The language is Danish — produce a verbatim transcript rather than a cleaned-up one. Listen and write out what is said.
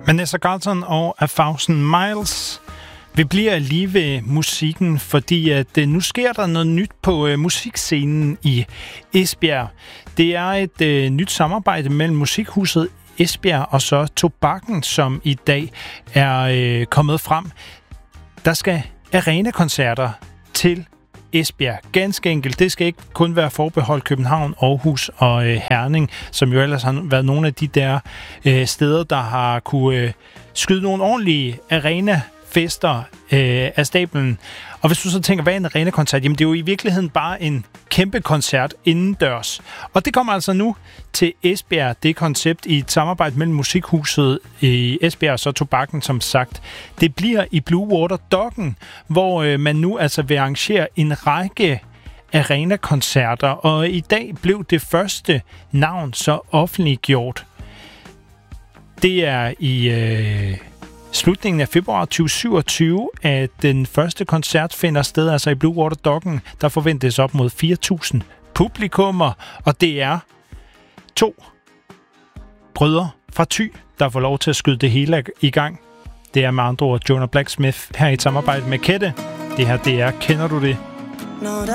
Vanessa Carlton og A Thousand Miles. Vi bliver lige ved musikken, fordi at nu sker der noget nyt på uh, musikscenen i Esbjerg. Det er et uh, nyt samarbejde mellem Musikhuset Esbjerg og så Tobakken, som i dag er uh, kommet frem. Der skal arenakoncerter til Esbjerg. Ganske enkelt. Det skal ikke kun være forbeholdt København, Aarhus og øh, Herning, som jo ellers har været nogle af de der øh, steder, der har kunne øh, skyde nogle ordentlige arenafester øh, af stablen. Og hvis du så tænker, hvad er en arenakoncert? Jamen det er jo i virkeligheden bare en kæmpe koncert indendørs. Og det kommer altså nu til Esbjerg. Det er koncept i et samarbejde mellem Musikhuset i Esbjerg og så Tobakken, som sagt. Det bliver i Blue Water Docken, hvor øh, man nu altså vil arrangere en række arenakoncerter. Og i dag blev det første navn så offentliggjort. Det er i øh, slutningen af februar tyve syvogtyve, at den første koncert finder sted, altså i Blue Water Docken. Der forventes op mod fire tusind publikummer, og det er to brødre fra Thy, der får lov til at skyde det hele i gang. Det er med andre ord Jonah Blacksmith her i et samarbejde med Kette. Det her, det er Kender du det?